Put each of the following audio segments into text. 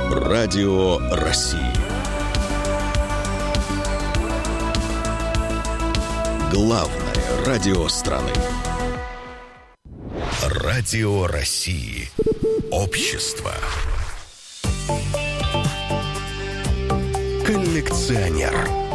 Радио России. Главное радио страны. Радио России. Общество. Коллекционер.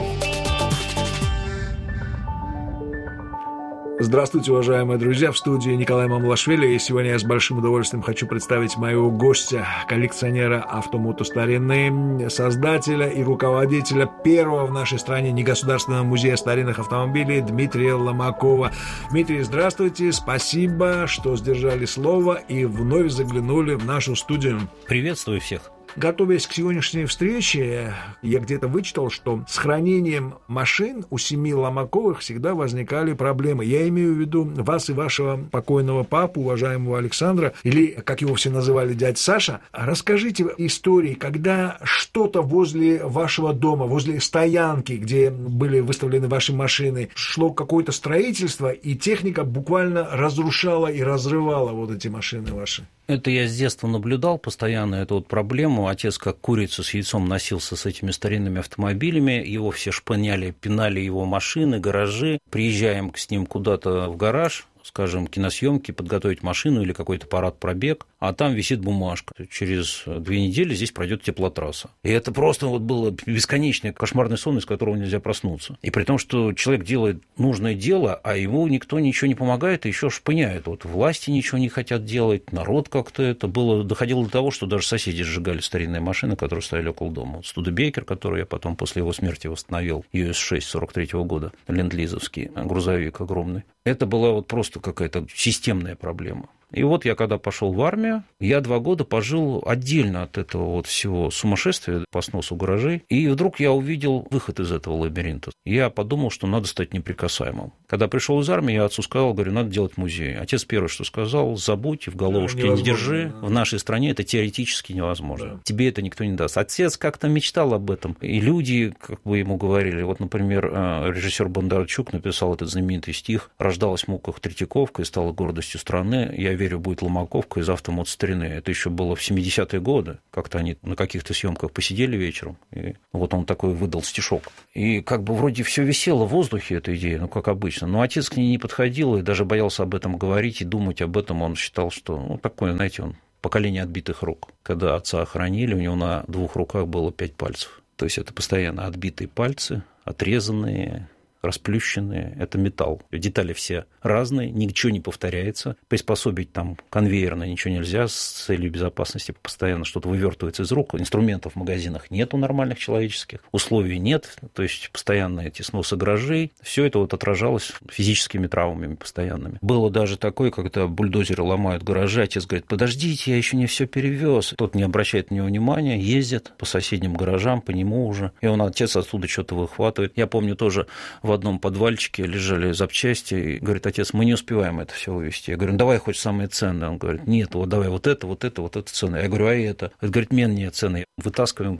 Здравствуйте, уважаемые друзья, в студии Николай Мамлашвили, и сегодня я с большим удовольствием хочу представить моего гостя, коллекционера автомотостарины, создателя и руководителя первого в нашей стране негосударственного музея старинных автомобилей Дмитрия Ломакова. Дмитрий, здравствуйте, спасибо, что сдержали слово и вновь заглянули в нашу студию. Приветствую всех. Готовясь к сегодняшней встрече, я где-то вычитал, что с хранением машин у семьи Ломаковых всегда возникали проблемы. Я имею в виду вас и вашего покойного папу, уважаемого Александра, или, как его все называли, дядя Саша. Расскажите истории, когда что-то возле вашего дома, возле стоянки, где были выставлены ваши машины, шло какое-то строительство, и техника буквально разрушала и разрывала вот эти машины ваши. Это я с детства наблюдал постоянно эту вот проблему. Отец как курица с яйцом носился с этими старинными автомобилями, его все шпыняли, пинали его машины, гаражи. Приезжаем с ним куда-то в гараж, скажем, киносъемки, подготовить машину или какой-то парад-пробег, а там висит бумажка. Через 2 недели здесь пройдет теплотрасса. И это просто вот было бесконечный кошмарный сон, из которого нельзя проснуться. И при том, что человек делает нужное дело, а ему никто ничего не помогает и еще шпыняет. Вот власти ничего не хотят делать, народ как-то это было. Доходило до того, что даже соседи сжигали старинные машины, которые стояли около дома. Вот Студебекер, который я потом после его смерти восстановил, US-6 43-го года, ленд-лизовский грузовик огромный. Это была вот просто какая-то системная проблема. И вот я когда пошел в армию, я 2 года пожил отдельно от этого вот всего сумасшествия по сносу гаражей, и вдруг я увидел выход из этого лабиринта. Я подумал, что надо стать неприкасаемым. Когда пришел из армии, я отцу сказал, говорю, надо делать музей. Отец первое, что сказал, забудь, в головушке не держи, в нашей стране это теоретически невозможно. Да. Тебе это никто не даст. Отец как-то мечтал об этом, и люди как бы ему говорили. Вот, например, режиссер Бондарчук написал этот знаменитый стих «Рождалась в муках Третьяковка и стала гордостью страны. Я верю, будет Ломаковка из автомотостарины». Это еще было в 70-е годы. Как-то они на каких-то съемках посидели вечером, и вот он такой выдал стишок. И как бы вроде все висело в воздухе, эта идея, ну, как обычно. Но отец к ней не подходил и даже боялся об этом говорить и думать об этом. Он считал, что, ну, такое, знаете, он поколение отбитых рук. Когда отца хоронили, у него на 2 руках было 5 пальцев. То есть это постоянно отбитые пальцы, отрезанные, расплющенные, это металл. Детали все разные, ничего не повторяется. Приспособить там конвейерно ничего нельзя с целью безопасности. Постоянно что-то вывертывается из рук. Инструментов в магазинах нету нормальных человеческих. Условий нет. То есть постоянно эти сносы гаражей. Все это вот отражалось физическими травмами постоянными. Было даже такое, когда бульдозеры ломают гаражи. Отец говорит, подождите, я еще не все перевез. Тот не обращает на него внимания, ездит по соседним гаражам, по нему уже. И он, отец, оттуда что-то выхватывает. Я помню тоже в одном подвальчике лежали запчасти, и говорит, отец, мы не успеваем это все вывести. Я говорю, ну, давай хоть самые ценные. Он говорит, нет, вот давай вот это ценное. Я говорю, а это? Он говорит, менее ценные. Вытаскиваем,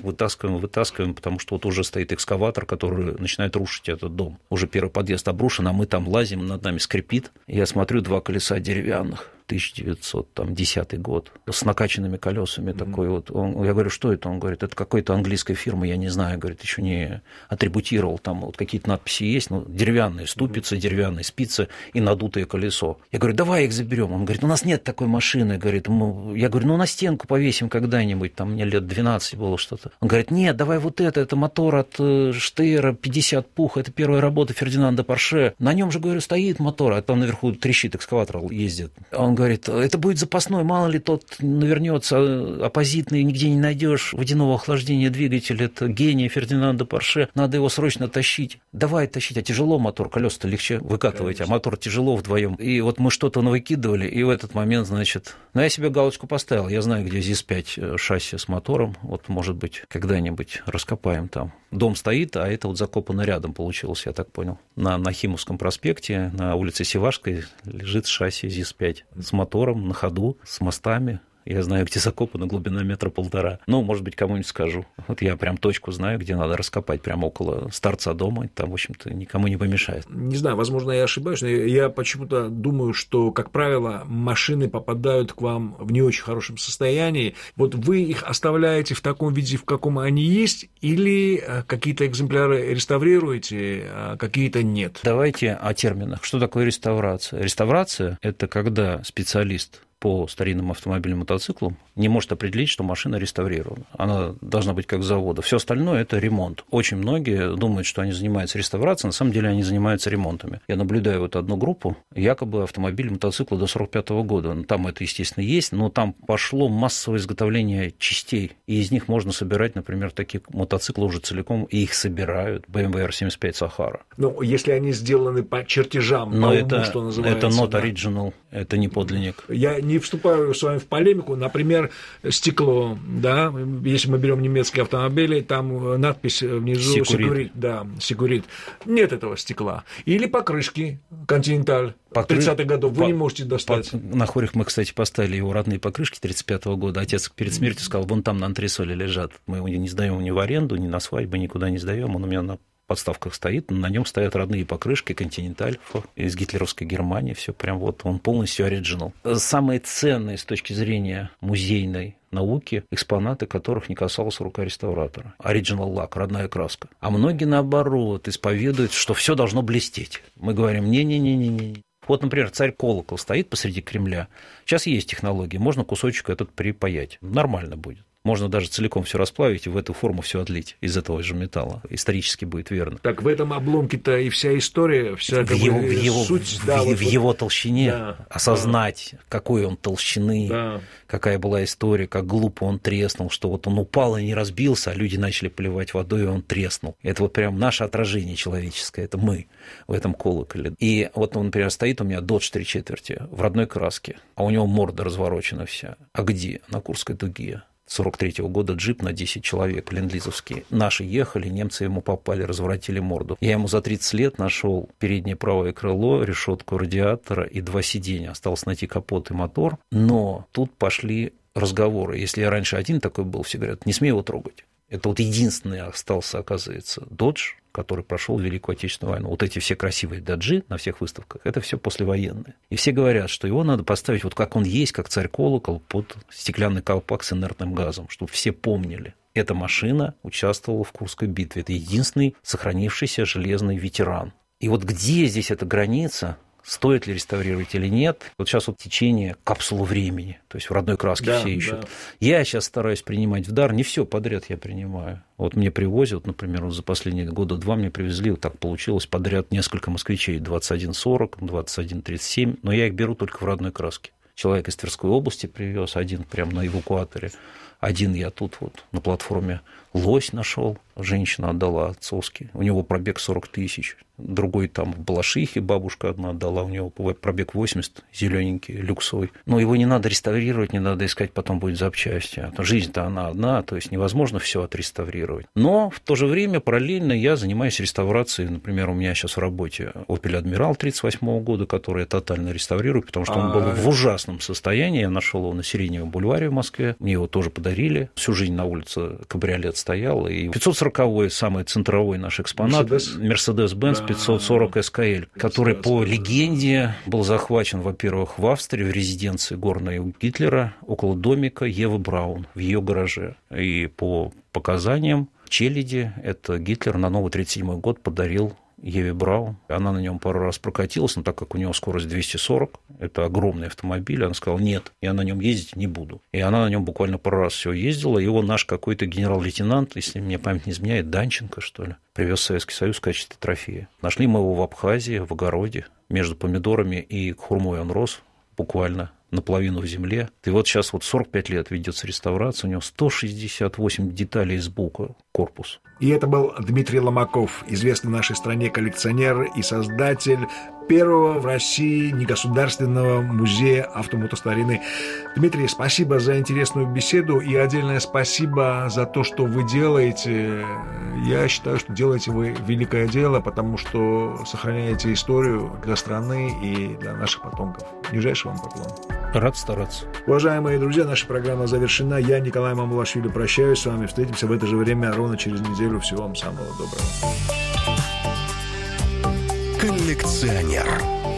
потому что вот уже стоит экскаватор, который начинает рушить этот дом. Уже первый подъезд обрушен, а мы там лазим, над нами скрипит. Я смотрю, 2 колеса деревянных. 1910 год, с накачанными колесами такой вот. Я говорю, что это? Он говорит, это какой-то английской фирмы, я не знаю, говорит, еще не атрибутировал, там вот какие-то надписи есть, но деревянные ступицы, деревянные спицы и надутое колесо. Я говорю, давай их заберем. Он говорит, у нас нет такой машины, говорит. Я говорю, ну на стенку повесим когда-нибудь, там мне лет 12 было что-то. Он говорит, нет, давай вот это мотор от Штейра 50 пух, это первая работа Фердинанда Порше. На нем же, говорю, стоит мотор, а там наверху трещит экскаватор, ездит. Он говорит, это будет запасной, мало ли тот навернется, оппозитный, нигде не найдешь водяного охлаждения двигателя, это гений Фердинанда Порше, надо его срочно тащить. Давай тащить, а тяжело мотор, колеса-то легче выкатывать, а мотор тяжело вдвоем. И вот мы что-то навыкидывали, и в этот момент, значит, я себе галочку поставил, я знаю, где ЗИС-5 шасси с мотором, вот, может быть, когда-нибудь раскопаем там. Дом стоит, а это вот закопано рядом получилось, я так понял. На Нахимовском проспекте, на улице Севашской лежит шасси ЗИС-5 с мотором, на ходу, с мостами. Я знаю, где закопана глубина 1,5 метра. Ну, может быть, кому-нибудь скажу. Вот я прям точку знаю, где надо раскопать, прямо около торца дома. Там, в общем-то, никому не помешает. Не знаю, возможно, я ошибаюсь, но я почему-то думаю, что, как правило, машины попадают к вам в не очень хорошем состоянии. Вот вы их оставляете в таком виде, в каком они есть, или какие-то экземпляры реставрируете, а какие-то нет? Давайте о терминах. Что такое реставрация? Реставрация – это когда специалист по старинным автомобилям и мотоциклам не может определить, что машина реставрирована. Она должна быть как с завода. Все остальное – это ремонт. Очень многие думают, что они занимаются реставрацией, на самом деле они занимаются ремонтами. Я наблюдаю вот одну группу, якобы автомобиль, мотоцикла до 1945 года. Там это, естественно, есть, но там пошло массовое изготовление частей, и из них можно собирать, например, такие мотоциклы уже целиком, и их собирают. BMW R75 Sahara. Ну, если они сделаны по чертежам, но по это, уму, что называется. Это not original, это не подлинник. Я не вступаю с вами в полемику. Например, стекло, да, если мы берем немецкие автомобили, там надпись внизу «Секурит». Да, «Секурит». Нет этого стекла. Или покрышки «Континенталь». 30-х годов вы не можете достать. На Хорях мы, кстати, поставили его родные покрышки 1935 года. Отец перед смертью сказал: вон там на антресоле лежат. Мы его не сдаем ни в аренду, ни на свадьбы, никуда не сдаем. Он у меня на подставках стоит, на нем стоят родные покрышки «Континенталь» из гитлеровской Германии, все прям вот, он полностью оригинал. Самые ценные с точки зрения музейной науки экспонаты, которых не касалась рука реставратора. Оригинал лак, родная краска. А многие, наоборот, исповедуют, что все должно блестеть. Мы говорим: не-не-не-не-не. Вот, например, царь-колокол стоит посреди Кремля. Сейчас есть технологии, можно кусочек этот припаять. Нормально будет. Можно даже целиком все расплавить и в эту форму все отлить из этого же металла. Исторически будет верно. Так в этом обломке-то и вся история, вся суть. В его толщине, да, осознать, да, какой он толщины, да, какая была история, как глупо он треснул, что вот он упал и не разбился, а люди начали поливать водой, и он треснул. Это вот прям наше отражение человеческое, это мы в этом колоколе. И вот он, например, стоит у меня Dodge 3/4 в родной краске, а у него морда разворочена вся. А где? На Курской дуге. 43-го года джип на 10 человек, ленд-лизовский. Наши ехали, немцы ему попали, разворотили морду. Я ему за 30 лет нашел переднее правое крыло, решетку радиатора и 2 сиденья. Осталось найти капот и мотор. Но тут пошли разговоры. Если я раньше один такой был, все говорят: не смей его трогать. Это вот единственный остался, оказывается, Dodge, который прошел Великую Отечественную войну. Вот эти все красивые доджи на всех выставках, это все послевоенные. И все говорят, что его надо поставить вот как он есть, как царь-колокол, под стеклянный колпак с инертным газом, чтобы все помнили. Эта машина участвовала в Курской битве. Это единственный сохранившийся железный ветеран. И вот где здесь эта граница? Стоит ли реставрировать или нет? Вот сейчас вот течение капсулы времени, то есть в родной краске, да, все ищут. Да. Я сейчас стараюсь принимать в дар, не все подряд я принимаю. Вот мне привозят, например, вот за последние года 2 мне привезли, вот так получилось, подряд несколько москвичей, 2140, 2137, но я их беру только в родной краске. Человек из Тверской области привез, один прямо на эвакуаторе, один я тут вот на платформе лось нашел, женщина отдала отцовский, у него пробег 40 тысяч, другой там в Балашихе бабушка одна отдала, у него пробег 80, зелененький, люксовый. Но его не надо реставрировать, не надо искать, потом будет запчасти. Жизнь-то она одна, то есть невозможно все отреставрировать. Но в то же время параллельно я занимаюсь реставрацией. Например, у меня сейчас в работе Opel Admiral 1938 года, который я тотально реставрирую, потому что он был в ужасном состоянии. Я нашел его на Сиреневом бульваре в Москве, мне его тоже подарили. Всю жизнь на улице кабриолет стоял. И 540-й, самый центровой наш экспонат, Mercedes-Benz 540 SKL, который по легенде был захвачен, во-первых, в Австрии, в резиденции горной у Гитлера, около домика Евы Браун в ее гараже. И по показаниям челяди, это Гитлер на новый 1937 год подарил Еве Браун. Она на нем пару раз прокатилась, но так как у него скорость 240, это огромный автомобиль, она сказала: нет, я на нем ездить не буду. И она на нем буквально пару раз все ездила. Его наш какой-то генерал-лейтенант, если мне память не изменяет, Данченко, что ли, привез в Советский Союз в качестве трофея. Нашли мы его в Абхазии, в огороде, между помидорами и хурмой он рос, буквально наполовину в земле. И вот сейчас вот 45 лет ведется реставрация, у него 168 деталей из бука, корпус. И это был Дмитрий Ломаков, известный в нашей стране коллекционер и создатель первого в России негосударственного музея автомотостарины. Дмитрий, спасибо за интересную беседу и отдельное спасибо за то, что вы делаете. Я считаю, что делаете вы великое дело, потому что сохраняете историю для страны и для наших потомков. Нижайший вам поклон. Рад стараться. Уважаемые друзья, наша программа завершена. Я, Николай Мамулашвили, прощаюсь с вами. Встретимся в это же время ровно через неделю. Всего вам самого доброго. Коллекционер.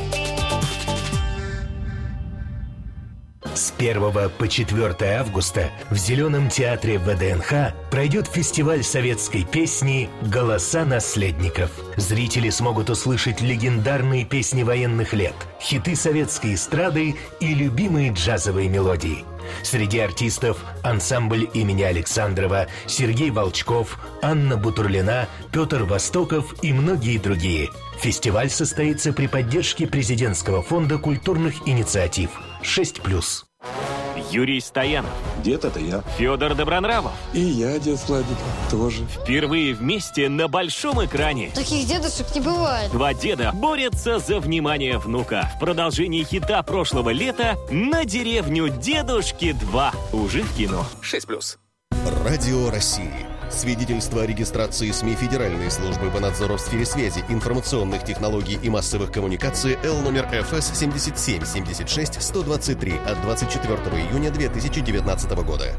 С 1 по 4 августа в Зеленом театре ВДНХ пройдет фестиваль советской песни «Голоса наследников». Зрители смогут услышать легендарные песни военных лет, хиты советской эстрады и любимые джазовые мелодии. Среди артистов ансамбль имени Александрова, Сергей Волчков, Анна Бутурлина, Петр Востоков и многие другие. Фестиваль состоится при поддержке Президентского фонда культурных инициатив 6+. Юрий Стоянов. Дед — это я. Федор Добронравов. И я, дед Владик, тоже. Впервые вместе на большом экране. Таких дедушек не бывает. Два деда борются за внимание внука. В продолжении хита прошлого лета «На деревню дедушки 2». Уже в кино. 6+. Радио России. Свидетельство о регистрации СМИ Федеральной службы по надзору в сфере связи, информационных технологий и массовых коммуникаций Л номер ФС 77-76-123 от 24 июня 2019 года.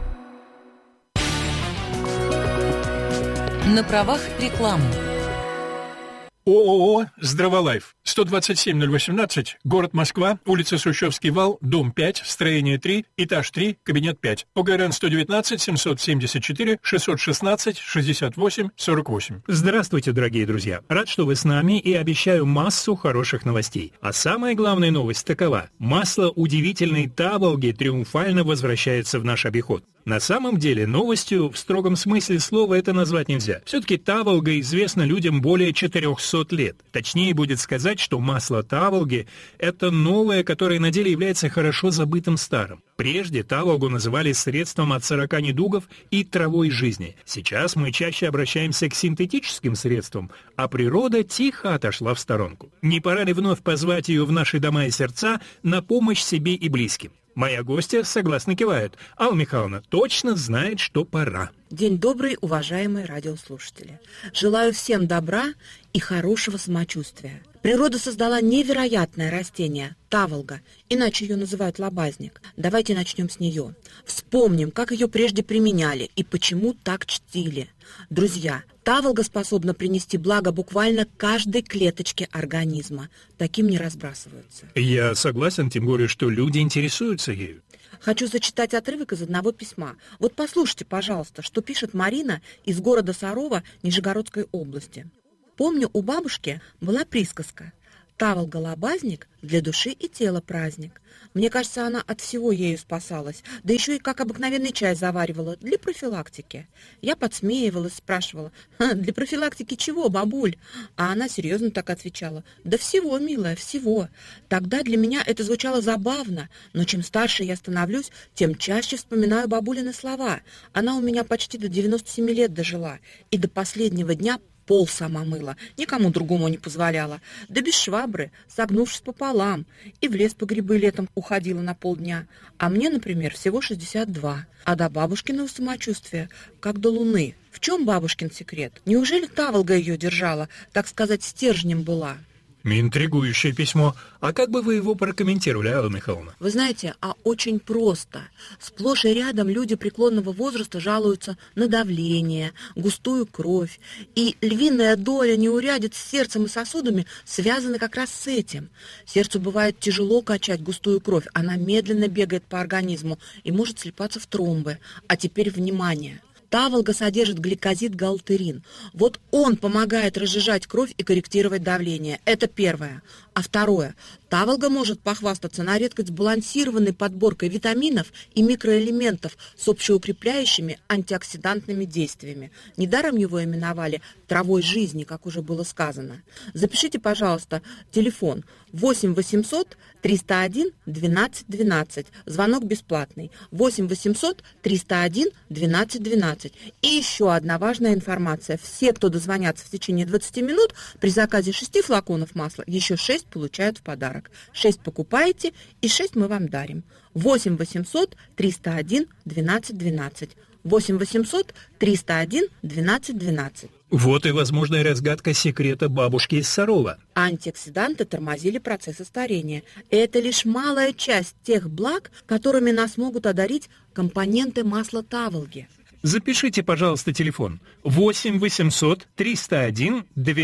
На правах рекламы. ООО «Здраволайф». 127-018, город Москва, улица Сущевский вал, дом 5, строение 3, этаж 3, кабинет 5. ОГРН 119-774-616-68-48. Здравствуйте, дорогие друзья. Рад, что вы с нами, и обещаю массу хороших новостей. А самая главная новость такова. Масло удивительной Таволги триумфально возвращается в наш обиход. На самом деле, новостью в строгом смысле слова это назвать нельзя. Все-таки Таволга известна людям более 400 лет. Точнее будет сказать, что масло Таволги – это новое, которое на деле является хорошо забытым старым. Прежде Таволгу называли средством от 40 недугов и травой жизни. Сейчас мы чаще обращаемся к синтетическим средствам, а природа тихо отошла в сторонку. Не пора ли вновь позвать ее в наши дома и сердца на помощь себе и близким? Моя гостья согласно кивает. Алла Михайловна точно знает, что пора. День добрый, уважаемые радиослушатели. Желаю всем добра и хорошего самочувствия. Природа создала невероятное растение – таволга, иначе ее называют лобазник. Давайте начнем с нее. Вспомним, как ее прежде применяли и почему так чтили. Друзья, таволга способна принести благо буквально каждой клеточке организма. Таким не разбрасываются. Я согласен, тем более, что люди интересуются ею. Хочу зачитать отрывок из одного письма. Вот послушайте, пожалуйста, что пишет Марина из города Сарова Нижегородской области. Помню, у бабушки была присказка: «Таволга-лобазник для души и тела праздник». Мне кажется, она от всего ею спасалась, да еще и как обыкновенный чай заваривала для профилактики. Я подсмеивалась, спрашивала: «Для профилактики чего, бабуль?» А она серьезно так отвечала: «Да всего, милая, всего». Тогда для меня это звучало забавно, но чем старше я становлюсь, тем чаще вспоминаю бабулины слова. Она у меня почти до 97 лет дожила, и до последнего дня пол сама мыла, никому другому не позволяла, да без швабры, согнувшись пополам, и в лес по грибы летом уходила на полдня. А мне, например, всего 62, а до бабушкиного самочувствия как до луны. В чем бабушкин секрет? Неужели таволга ее держала, так сказать, стержнем была? Интригующее письмо. А как бы вы его прокомментировали, Алла Михайловна? Вы знаете, очень просто. Сплошь и рядом люди преклонного возраста жалуются на давление, густую кровь. И львиная доля неурядиц с сердцем и сосудами связана как раз с этим. Сердцу бывает тяжело качать густую кровь, она медленно бегает по организму и может слипаться в тромбы. А теперь внимание! Таволга содержит гликозид-галтерин. Вот он помогает разжижать кровь и корректировать давление. Это первое. А второе. Таволга может похвастаться на редкость сбалансированной подборкой витаминов и микроэлементов с общеукрепляющими антиоксидантными действиями. Недаром его именовали травой жизни, как уже было сказано. Запишите, пожалуйста, телефон 8 800 301 12 12. Звонок бесплатный. 8 800 301 12 12. И еще одна важная информация. Все, кто дозвонятся в течение 20 минут, при заказе 6 флаконов масла, еще 6 получают в подарок. 6 покупаете, и 6 мы вам дарим. 8 800 301 12 12. 8 800 301 12 12. Вот и возможная разгадка секрета бабушки из Сарова. Антиоксиданты тормозили процессы старения. Это лишь малая часть тех благ, которыми нас могут одарить компоненты масла Таволги. Запишите, пожалуйста, телефон 8 800 301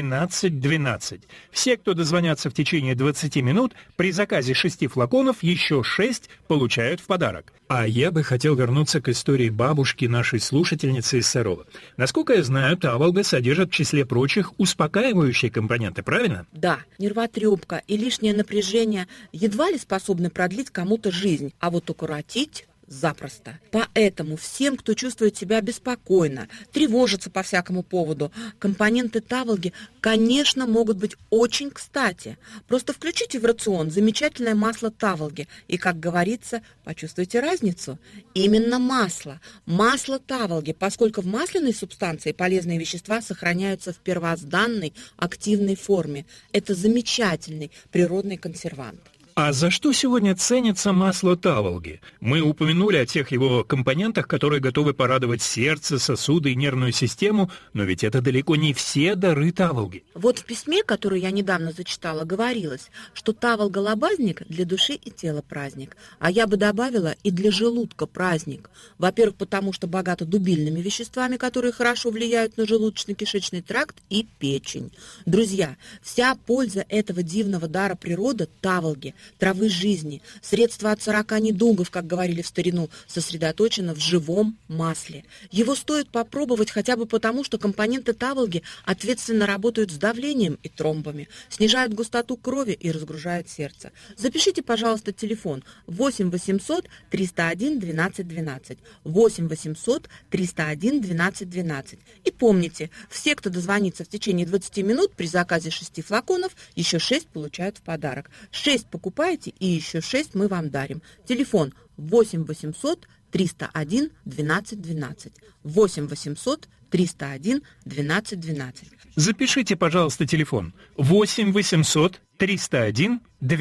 12 12. Все, кто дозвонятся в течение 20 минут, при заказе 6 флаконов еще 6 получают в подарок. А я бы хотел вернуться к истории бабушки нашей слушательницы из Сарова. Насколько я знаю, Таволга содержит в числе прочих успокаивающие компоненты, правильно? Да, нервотрепка и лишнее напряжение едва ли способны продлить кому-то жизнь, а вот укоротить запросто. Поэтому всем, кто чувствует себя беспокойно, тревожится по всякому поводу, компоненты Таволги, конечно, могут быть очень кстати. Просто включите в рацион замечательное масло Таволги и, как говорится, почувствуйте разницу. Именно масло. Масло Таволги, поскольку в масляной субстанции полезные вещества сохраняются в первозданной активной форме. Это замечательный природный консервант. А за что сегодня ценится масло Таволги? Мы упомянули о тех его компонентах, которые готовы порадовать сердце, сосуды и нервную систему, но ведь это далеко не все дары Таволги. Вот в письме, которое я недавно зачитала, говорилось, что Таволга-лобазник для души и тела праздник, а я бы добавила и для желудка праздник. Во-первых, потому что богато дубильными веществами, которые хорошо влияют на желудочно-кишечный тракт и печень. Друзья, вся польза этого дивного дара природы Таволги, травы жизни, средства от 40 недугов, как говорили в старину, сосредоточено в живом масле. Его стоит попробовать хотя бы потому, что компоненты Таволги ответственно работают с давлением и тромбами, снижают густоту крови и разгружают сердце. Запишите, пожалуйста, телефон 8 800 301 12 12. 8 800 301 12 12. И помните, все, кто дозвонится в течение 20 минут, при заказе 6 флаконов, еще 6 получают в подарок. 6 покупаете, и еще 6 мы вам дарим. Телефон 8 800 301 12 12. 8 800 301 12 12. Запишите, пожалуйста, телефон 8 800 301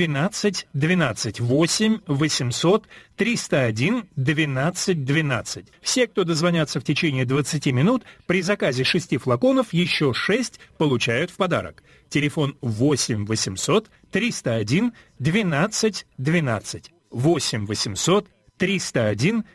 12 12. 8 800 301 12 12. Все, кто дозвонятся в течение 20 минут, при заказе 6 флаконов еще 6 получают в подарок. Телефон 8 800 301 12 12. 8 800 301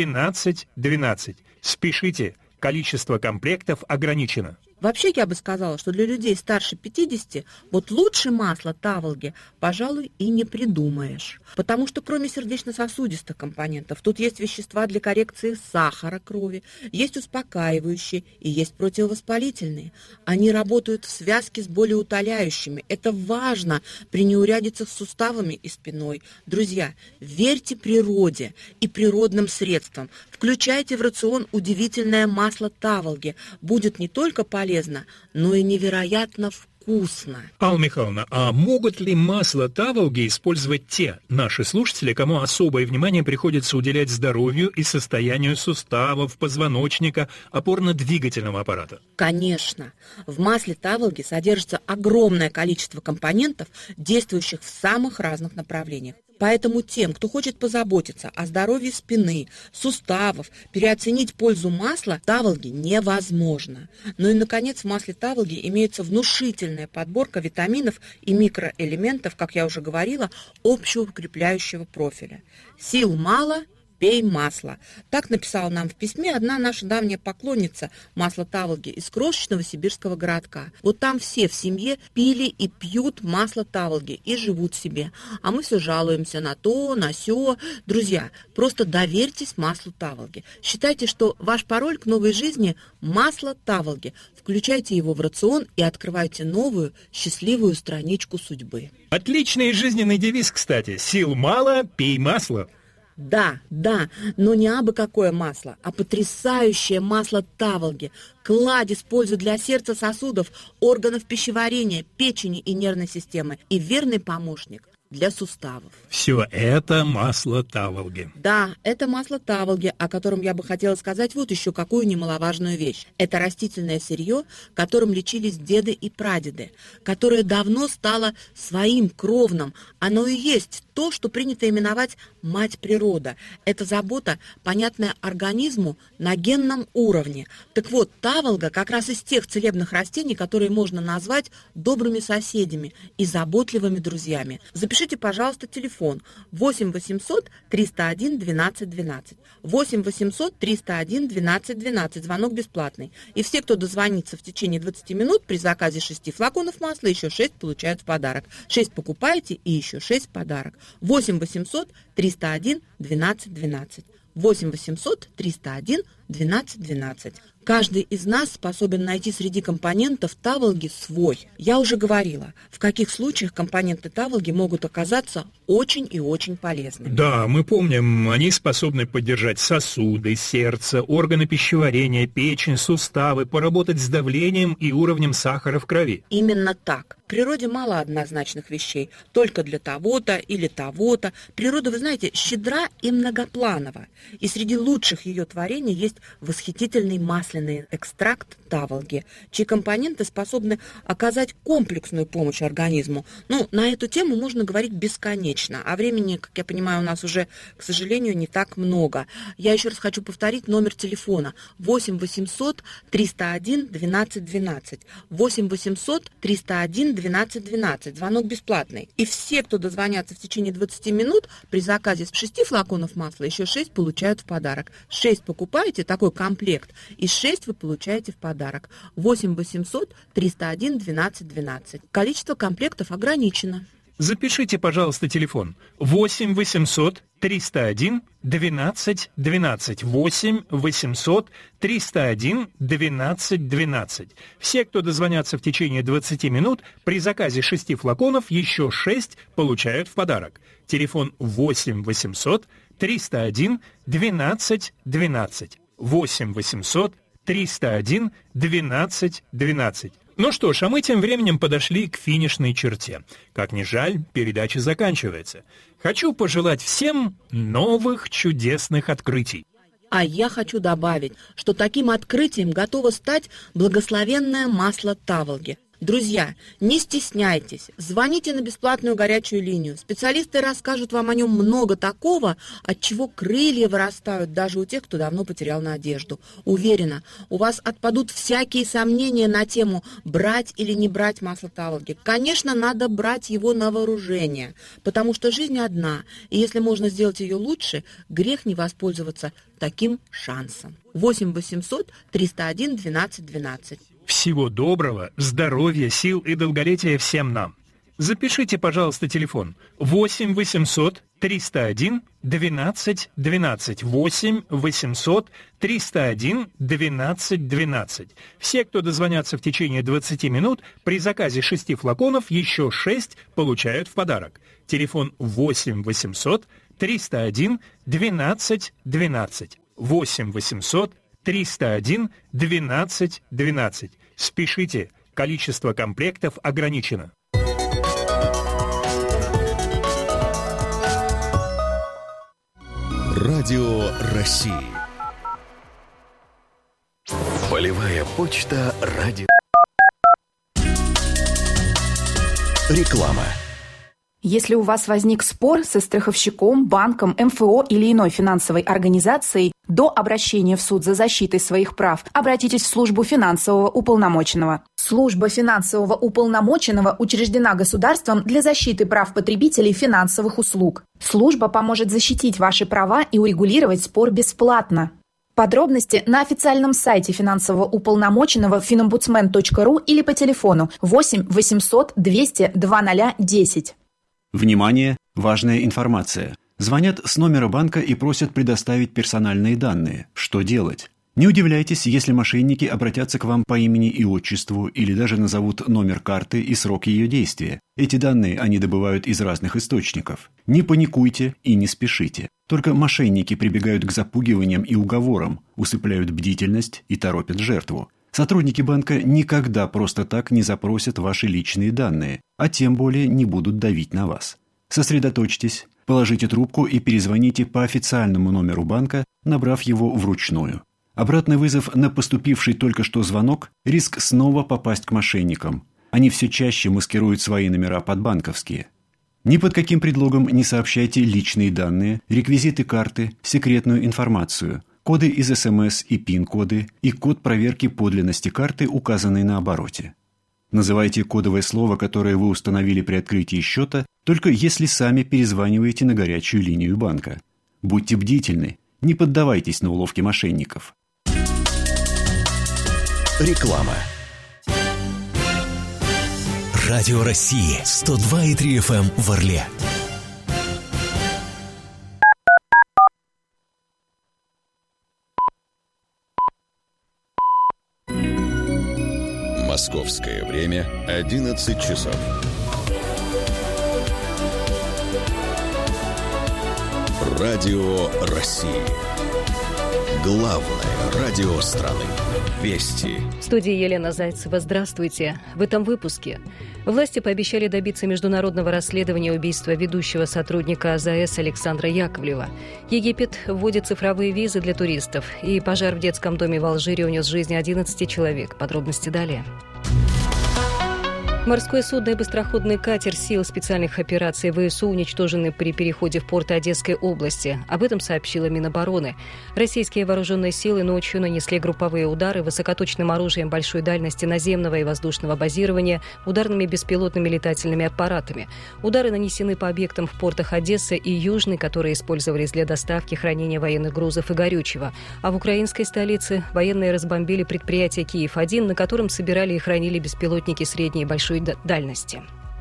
12 12. Спешите, количество комплектов ограничено. Вообще, я бы сказала, что для людей старше 50 вот лучше масла Таволги, пожалуй, и не придумаешь. Потому что кроме сердечно-сосудистых компонентов, тут есть вещества для коррекции сахара крови, есть успокаивающие и есть противовоспалительные. Они работают в связке с болеутоляющими. Это важно при неурядицах с суставами и спиной. Друзья, верьте природе и природным средствам. Включайте в рацион удивительное масло Таволги. Будет не только полезно, но и невероятно вкусно. Алла Михайловна, а могут ли масло Таволги использовать те наши слушатели, кому особое внимание приходится уделять здоровью и состоянию суставов, позвоночника, опорно-двигательного аппарата? Конечно. В масле Таволги содержится огромное количество компонентов, действующих в самых разных направлениях. Поэтому тем, кто хочет позаботиться о здоровье спины, суставов, переоценить пользу масла Таволги невозможно. Ну и, наконец, в масле Таволги имеется внушительная подборка витаминов и микроэлементов, как я уже говорила, общеукрепляющего профиля. Сил мало, пей масло. Так написала нам в письме одна наша давняя поклонница масла Таволги из крошечного сибирского городка. Вот там все в семье пили и пьют масло Таволги и живут себе. А мы все жалуемся на то, на сё. Друзья, просто доверьтесь маслу Таволги. Считайте, что ваш пароль к новой жизни – масло Таволги. Включайте его в рацион и открывайте новую, счастливую страничку судьбы. Отличный жизненный девиз, кстати. Сил мало, пей масло. Да, но не абы какое масло, а потрясающее масло Таволги. Кладезь пользы для сердца, сосудов, органов пищеварения, печени и нервной системы. И верный помощник для суставов. Все это масло Таволги. Да, это масло Таволги, о котором я бы хотела сказать вот еще какую немаловажную вещь. Это растительное сырье, которым лечились деды и прадеды, которое давно стало своим кровным. Оно и есть то, что принято именовать мать природа. Это забота, понятная организму на генном уровне. Так вот, Таволга как раз из тех целебных растений, которые можно назвать добрыми соседями и заботливыми друзьями. Запишите, пожалуйста, телефон 8 800 301 12 12. 8 800 301 12 12. Звонок бесплатный. И все, кто дозвонится в течение 20 минут, при заказе 6 флаконов масла, еще 6 получают в подарок. 6 покупаете и еще 6 в подарок. 8 800 301 12 12. 8 800 301 12 12. Каждый из нас способен найти среди компонентов Таволги свой. Я уже говорила, в каких случаях компоненты Таволги могут оказаться очень и очень полезными. Да, мы помним, они способны поддержать сосуды, сердце, органы пищеварения, печень, суставы, поработать с давлением и уровнем сахара в крови. Именно так. В природе мало однозначных вещей, только для того-то или того-то. Природа, вы знаете, щедра и многопланова. И среди лучших ее творений есть восхитительный масляный экстракт Таволги, чьи компоненты способны оказать комплексную помощь организму. На эту тему можно говорить бесконечно, а времени, как я понимаю, у нас уже, к сожалению, не так много. Я еще раз хочу повторить номер телефона 8 800 301 12 12. 8 800 301 12 12. Звонок бесплатный. И все, кто дозвонятся в течение 20 минут, при заказе 6 флаконов масла еще 6 получают в подарок. 6 покупаете, такой комплект, и 6 вы получаете в подарок. 8 800 301 12 12. Количество комплектов ограничено. Запишите, пожалуйста, телефон 8 800 301 12 12. 8 800 301 12 12. Все, кто дозвонятся в течение 20 минут, при заказе 6 флаконов еще 6 получают в подарок. Телефон 8 800 301 12 12. 8 800 301 12 12. Ну что ж, а мы тем временем подошли к финишной черте. Как ни жаль, передача заканчивается. Хочу пожелать всем новых чудесных открытий. А я хочу добавить, что таким открытием готово стать благословенное масло Таволги. Друзья, не стесняйтесь, звоните на бесплатную горячую линию. Специалисты расскажут вам о нем много такого, от чего крылья вырастают даже у тех, кто давно потерял надежду. Уверена, у вас отпадут всякие сомнения на тему брать или не брать масло Таволги. Конечно, надо брать его на вооружение, потому что жизнь одна, и если можно сделать ее лучше, грех не воспользоваться таким шансом. 8 800 301 12 12. Всего доброго, здоровья, сил и долголетия всем нам. Запишите, пожалуйста, телефон 8 800 301 12 12. 8 800 301 12 12. Все, кто дозвонятся в течение 20 минут, при заказе 6 флаконов еще 6 получают в подарок. Телефон 8 800 301 12 12. 8 800 301 12 12. Спешите, количество комплектов ограничено. Радио России. Полевая почта радио. Реклама. Если у вас возник спор со страховщиком, банком, МФО или иной финансовой организацией, до обращения в суд за защитой своих прав обратитесь в службу финансового уполномоченного. Служба финансового уполномоченного учреждена государством для защиты прав потребителей финансовых услуг. Служба поможет защитить ваши права и урегулировать спор бесплатно. Подробности на официальном сайте финансового уполномоченного finомбудсмен.ру или по телефону 8 800 200 2010. Внимание! Важная информация. Звонят с номера банка и просят предоставить персональные данные. Что делать? Не удивляйтесь, если мошенники обратятся к вам по имени и отчеству или даже назовут номер карты и срок ее действия. Эти данные они добывают из разных источников. Не паникуйте и не спешите. Только мошенники прибегают к запугиваниям и уговорам, усыпляют бдительность и торопят жертву. Сотрудники банка никогда просто так не запросят ваши личные данные, а тем более не будут давить на вас. Сосредоточьтесь, положите трубку и перезвоните по официальному номеру банка, набрав его вручную. Обратный вызов на поступивший только что звонок – риск снова попасть к мошенникам. Они все чаще маскируют свои номера под банковские. Ни под каким предлогом не сообщайте личные данные, реквизиты карты, секретную информацию, коды из СМС и ПИН-коды и код проверки подлинности карты, указанный на обороте. Называйте кодовое слово, которое вы установили при открытии счета, только если сами перезваниваете на горячую линию банка. Будьте бдительны, не поддавайтесь на уловки мошенников. Реклама. Радио России 102,3 FM в Орле. Московское время 11 часов. Радио России. Главное радио страны. Вести. В студии Елена Зайцева. Здравствуйте. В этом выпуске. Власти пообещали добиться международного расследования убийства ведущего сотрудника АЗС Александра Яковлева. Египет вводит цифровые визы для туристов. И пожар в детском доме в Алжире унес жизни 11 человек. Подробности далее. Морское судно и быстроходный катер сил специальных операций ВСУ уничтожены при переходе в порт Одесской области. Об этом сообщила Минобороны. Российские вооруженные силы ночью нанесли групповые удары высокоточным оружием большой дальности наземного и воздушного базирования, ударными беспилотными летательными аппаратами. Удары нанесены по объектам в портах Одессы и Южной, которые использовались для доставки, хранения военных грузов и горючего. А в украинской столице военные разбомбили предприятие «Киев-1», на котором собирали и хранили беспилотники средней и большой дальности.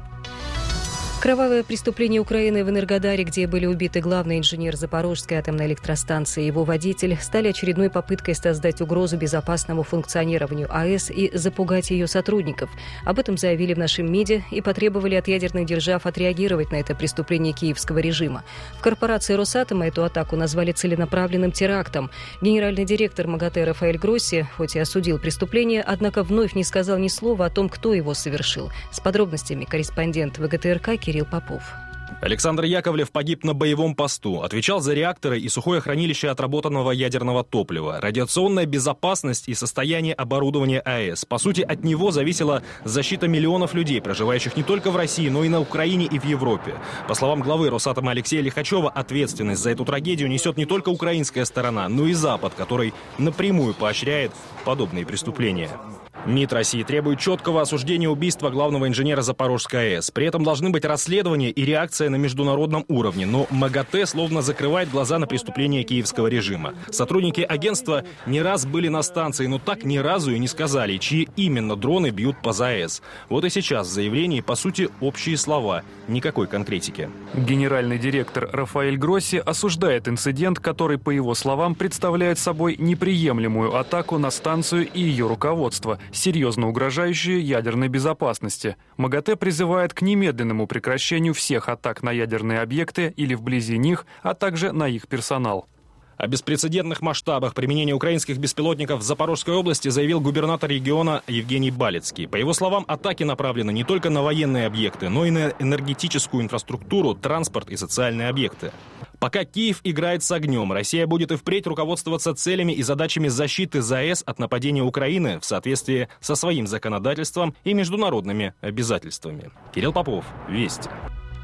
Кровавое преступление Украины в Энергодаре, где были убиты главный инженер Запорожской атомной электростанции и его водитель, стали очередной попыткой создать угрозу безопасному функционированию АЭС и запугать ее сотрудников. Об этом заявили в нашем МИДе и потребовали от ядерных держав отреагировать на это преступление киевского режима. В корпорации «Росатома» эту атаку назвали целенаправленным терактом. Генеральный директор МАГАТЭ Рафаэль Гросси, хоть и осудил преступление, однако вновь не сказал ни слова о том, кто его совершил. С подробностями корреспондент ВГТРК Кирилл Попов. Александр Яковлев погиб на боевом посту, отвечал за реакторы и сухое хранилище отработанного ядерного топлива, радиационная безопасность и состояние оборудования АЭС. По сути, от него зависела защита миллионов людей, проживающих не только в России, но и на Украине и в Европе. По словам главы Росатома Алексея Лихачева, ответственность за эту трагедию несет не только украинская сторона, но и Запад, который напрямую поощряет подобные преступления. МИД России требует четкого осуждения убийства главного инженера Запорожской АЭС. При этом должны быть расследования и реакция на международном уровне. Но МАГАТЭ словно закрывает глаза на преступления киевского режима. Сотрудники агентства не раз были на станции, но так ни разу и не сказали, чьи именно дроны бьют по ЗАЭС. Вот и сейчас в заявлении, по сути, общие слова, никакой конкретики. Генеральный директор Рафаэль Гросси осуждает инцидент, который, по его словам, представляет собой неприемлемую атаку на станцию и ее руководство, серьезно угрожающие ядерной безопасности. МАГАТЭ призывает к немедленному прекращению всех атак на ядерные объекты или вблизи них, а также на их персонал. О беспрецедентных масштабах применения украинских беспилотников в Запорожской области заявил губернатор региона Евгений Балицкий. По его словам, атаки направлены не только на военные объекты, но и на энергетическую инфраструктуру, транспорт и социальные объекты. Пока Киев играет с огнем, Россия будет и впредь руководствоваться целями и задачами защиты ЗАЭС от нападения Украины в соответствии со своим законодательством и международными обязательствами. Кирилл Попов, Вести.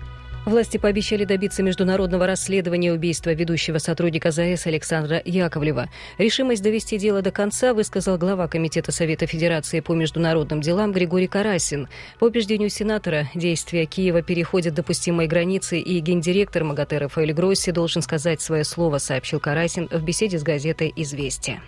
Власти пообещали добиться международного расследования убийства ведущего сотрудника ЗАЭС Александра Яковлева. Решимость довести дело до конца высказал глава Комитета Совета Федерации по международным делам Григорий Карасин. По убеждению сенатора, действия Киева переходят допустимые границы, и гендиректор МАГАТЭ Рафаэль Гросси должен сказать свое слово, сообщил Карасин в беседе с газетой «Известия».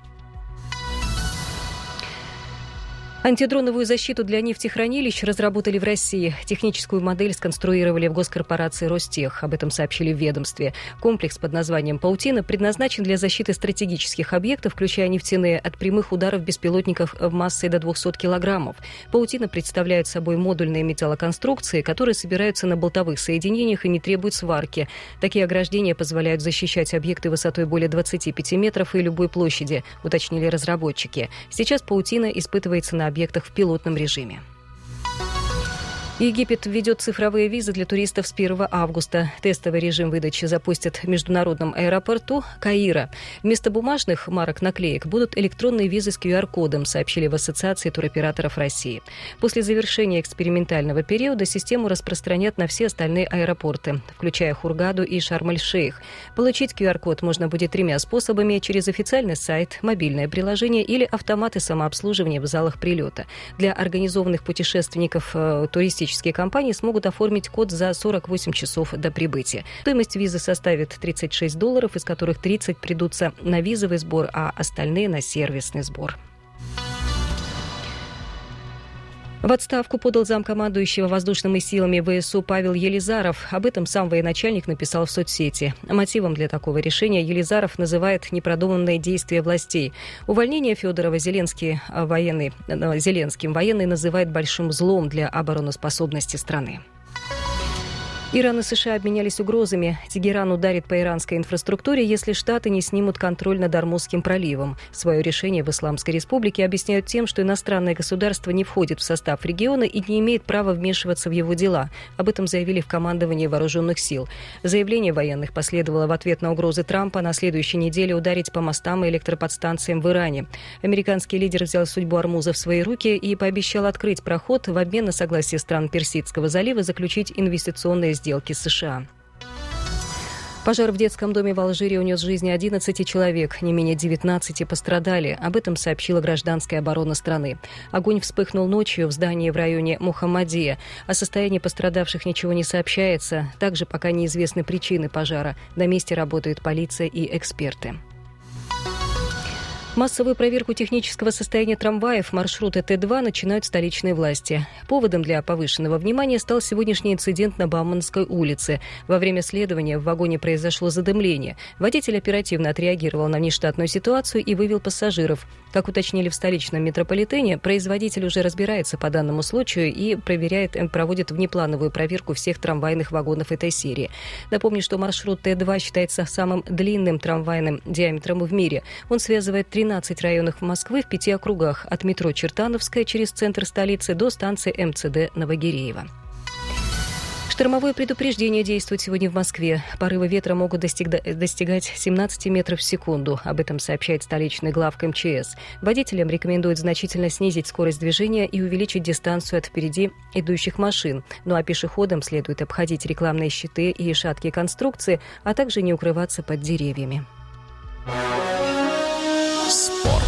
Антидроновую защиту для нефтехранилищ разработали в России. Техническую модель сконструировали в госкорпорации «Ростех». Об этом сообщили в ведомстве. Комплекс под названием «Паутина» предназначен для защиты стратегических объектов, включая нефтяные, от прямых ударов беспилотников массой до 200 килограммов. «Паутина» представляет собой модульные металлоконструкции, которые собираются на болтовых соединениях и не требуют сварки. Такие ограждения позволяют защищать объекты высотой более 25 метров и любой площади, уточнили разработчики. Сейчас «Паутина» испытывается на объектах в пилотном режиме. Египет введет цифровые визы для туристов с 1 августа. Тестовый режим выдачи запустят в международном аэропорту Каира. Вместо бумажных марок-наклеек будут электронные визы с QR-кодом, сообщили в Ассоциации туроператоров России. После завершения экспериментального периода систему распространят на все остальные аэропорты, включая Хургаду и Шарм-эль-Шейх. Получить QR-код можно будет 3 способами: через официальный сайт, мобильное приложение или автоматы самообслуживания в залах прилета. Для организованных путешественников туристических компании смогут оформить код за 48 часов до прибытия. Стоимость визы составит $36, из которых 30 придутся на визовый сбор, а остальные на сервисный сбор. В отставку подал замкомандующего воздушными силами ВСУ Павел Елизаров. Об этом сам военачальник написал в соцсети. Мотивом для такого решения Елизаров называет непродуманные действия властей. Увольнение Федорова Зеленским военный называет большим злом для обороноспособности страны. Иран и США обменялись угрозами. Тегеран ударит по иранской инфраструктуре, если Штаты не снимут контроль над Ормузским проливом. Свое решение в Исламской Республике объясняют тем, что иностранное государство не входит в состав региона и не имеет права вмешиваться в его дела. Об этом заявили в командовании вооруженных сил. Заявление военных последовало в ответ на угрозы Трампа на следующей неделе ударить по мостам и электроподстанциям в Иране. Американский лидер взял судьбу Ормуза в свои руки и пообещал открыть проход в обмен на согласие стран Персидского залива заключить инвестиционные сделки с США. Пожар в детском доме в Алжире унес жизни 11 человек, не менее 19 пострадали. Об этом сообщила гражданская оборона страны. Огонь вспыхнул ночью в здании в районе Мухаммадия. О состоянии пострадавших ничего не сообщается. Также пока неизвестны причины пожара. На месте работают полиция и эксперты. Массовую проверку технического состояния трамваев маршрута Т2 начинают столичные власти. Поводом для повышенного внимания стал сегодняшний инцидент на Бауманской улице. Во время следования в вагоне произошло задымление. Водитель оперативно отреагировал на внештатную ситуацию и вывел пассажиров. Как уточнили в столичном метрополитене, производитель уже разбирается по данному случаю и проводит внеплановую проверку всех трамвайных вагонов этой серии. Напомню, что маршрут Т2 считается самым длинным трамвайным диаметром в мире. Он связывает 13 районов Москвы в 5 округах, от метро Чертановская через центр столицы до станции МЦД Новогиреево. Штормовое предупреждение действует сегодня в Москве. Порывы ветра могут достигать 17 метров в секунду. Об этом сообщает столичный главк МЧС. Водителям рекомендуют значительно снизить скорость движения и увеличить дистанцию от впереди идущих машин. Ну а пешеходам следует обходить рекламные щиты и шаткие конструкции, а также не укрываться под деревьями. Спорт.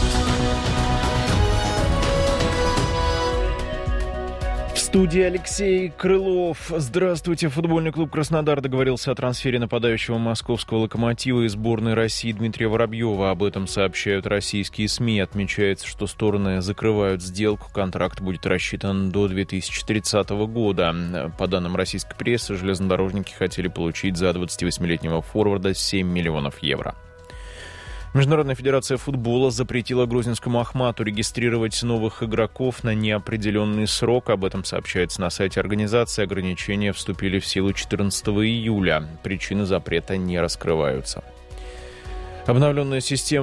В студии Алексей Крылов. Здравствуйте. Футбольный клуб «Краснодар» договорился о трансфере нападающего московского «Локомотива» и сборной России Дмитрия Воробьева. Об этом сообщают российские СМИ. Отмечается, что стороны закрывают сделку. Контракт будет рассчитан до 2030 года. По данным российской прессы, железнодорожники хотели получить за 28-летнего форварда 7 миллионов евро. Международная федерация футбола запретила грузинскому Ахмату регистрировать новых игроков на неопределенный срок. Об этом сообщается на сайте организации. Ограничения вступили в силу 14 июля. Причины запрета не раскрываются. Обновленная система